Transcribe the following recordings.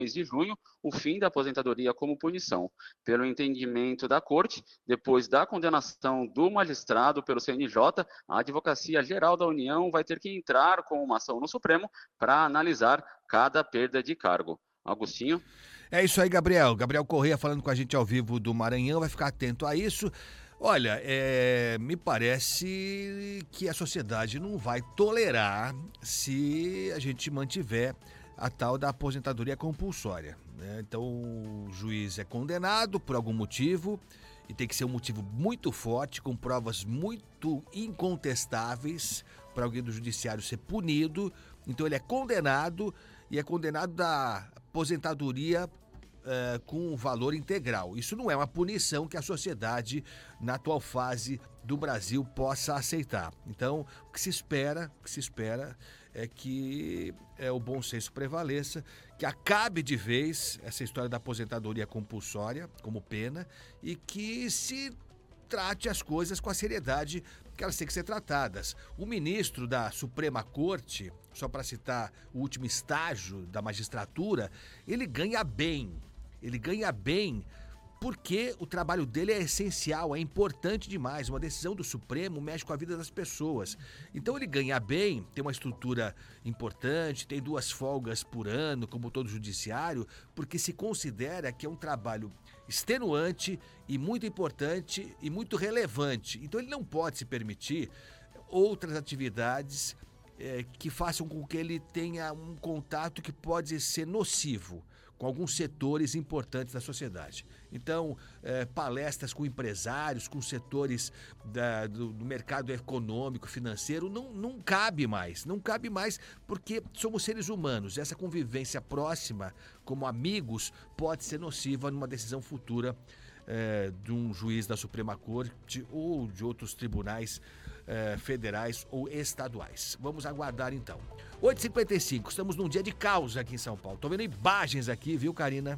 de junho o fim da aposentadoria como punição. Pelo entendimento da Corte, depois da condenação do magistrado pelo CNJ, a Advocacia Geral da União vai ter que entrar com uma ação no Supremo para analisar cada perda de cargo. Agostinho? É isso aí, Gabriel. Gabriel Correia falando com a gente ao vivo do Maranhão, vai ficar atento a isso. Olha, me parece que a sociedade não vai tolerar se a gente mantiver a tal da aposentadoria compulsória, né? Então, o juiz é condenado por algum motivo, e tem que ser um motivo muito forte, com provas muito incontestáveis para alguém do judiciário ser punido. Então, ele é condenado, e é condenado da aposentadoria com valor integral. Isso não é uma punição que a sociedade, na atual fase do Brasil, possa aceitar. Então, o que se espera é que o bom senso prevaleça, que acabe de vez essa história da aposentadoria compulsória como pena e que se trate as coisas com a seriedade que elas têm que ser tratadas. O ministro da Suprema Corte, só para citar o último estágio da magistratura, ele ganha bem porque o trabalho dele é essencial, é importante demais. Uma decisão do Supremo mexe com a vida das pessoas. Então ele ganha bem, tem uma estrutura importante, tem 2 folgas por ano, como todo judiciário, porque se considera que é um trabalho extenuante e muito importante e muito relevante. Então ele não pode se permitir outras atividades que façam com que ele tenha um contato que pode ser nocivo com alguns setores importantes da sociedade. Então, palestras com empresários, com setores do mercado econômico, financeiro, não cabe mais. Não cabe mais porque somos seres humanos. Essa convivência próxima, como amigos, pode ser nociva numa decisão futura de um juiz da Suprema Corte ou de outros tribunais federais ou estaduais. Vamos aguardar então. 8h55, estamos num dia de caos aqui em São Paulo. Tô vendo imagens aqui, viu, Karina?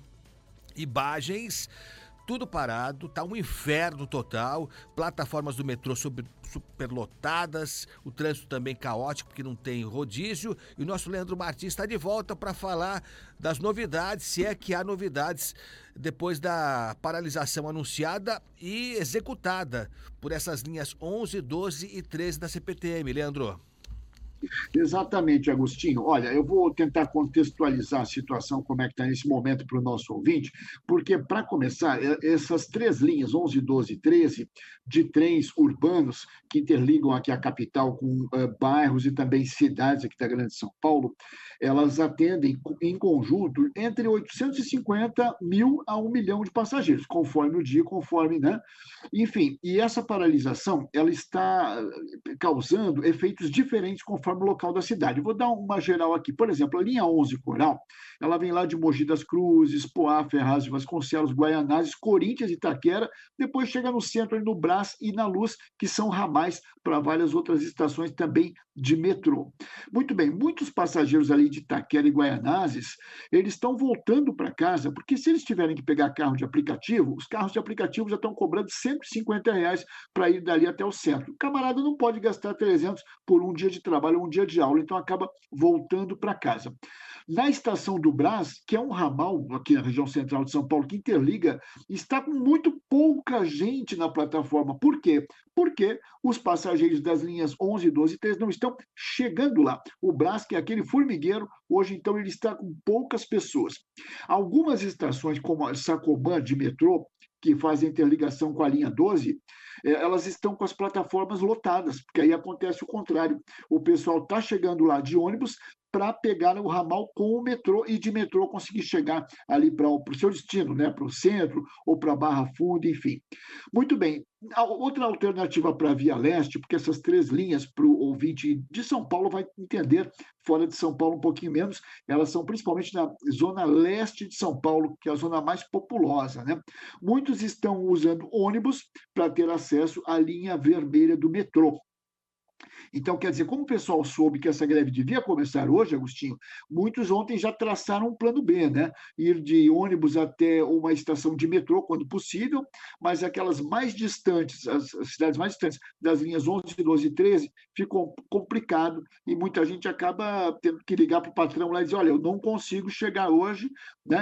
Imagens, tudo parado, tá um inferno total, plataformas do metrô superlotadas, o trânsito também caótico porque não tem rodízio, e o nosso Leandro Martins está de volta para falar das novidades, se é que há novidades depois da paralisação anunciada e executada por essas linhas 11, 12 e 13 da CPTM. Leandro. Exatamente, Agostinho. Olha, eu vou tentar contextualizar a situação, como é que está nesse momento para o nosso ouvinte, porque, para começar, essas 3 linhas, 11, 12 e 13, de trens urbanos que interligam aqui a capital com bairros e também cidades aqui da Grande São Paulo, elas atendem em conjunto entre 850 mil a 1 milhão de passageiros, conforme o dia, conforme, né? Enfim, e essa paralisação, ela está causando efeitos diferentes conforme o local da cidade. Eu vou dar uma geral aqui. Por exemplo, a linha 11 Coral, ela vem lá de Mogi das Cruzes, Poá, Ferraz de Vasconcelos, Guaianazes, Corinthians, Itaquera, depois chega no centro, no Brás e na Luz, que são ramais para várias outras estações também de metrô. Muito bem, muitos passageiros ali de Itaquera e Guaianazes, eles estão voltando para casa, porque se eles tiverem que pegar carro de aplicativo, os carros de aplicativo já estão cobrando R$ 150 para ir dali até o centro. O camarada não pode gastar 300 por um dia de trabalho ou um dia de aula, então acaba voltando para casa. Na estação do Brás, que é um ramal aqui na região central de São Paulo, que interliga, está com muito pouca gente na plataforma. Por quê? Porque os passageiros das linhas 11, 12 e 13 não estão chegando lá. O Brás, que é aquele formigueiro, hoje então ele está com poucas pessoas. Algumas estações, como a Sacomã de metrô, que fazem interligação com a linha 12, elas estão com as plataformas lotadas, porque aí acontece o contrário. O pessoal está chegando lá de ônibus para pegar o ramal com o metrô e de metrô conseguir chegar ali para o seu destino, né? Para o centro ou para a Barra Funda, enfim. Muito bem. A outra alternativa para a Via Leste, porque essas 3 linhas para o ouvinte de São Paulo vai entender, fora de São Paulo um pouquinho menos, elas são principalmente na zona leste de São Paulo, que é a zona mais populosa, né? Muitos estão usando ônibus para ter acesso à linha vermelha do metrô. Então, quer dizer, como o pessoal soube que essa greve devia começar hoje, Agostinho, muitos ontem já traçaram um plano B, né? Ir de ônibus até uma estação de metrô, quando possível, mas aquelas mais distantes, as cidades mais distantes das linhas 11, 12 e 13, ficou complicado e muita gente acaba tendo que ligar para o patrão lá e dizer: olha, eu não consigo chegar hoje, né?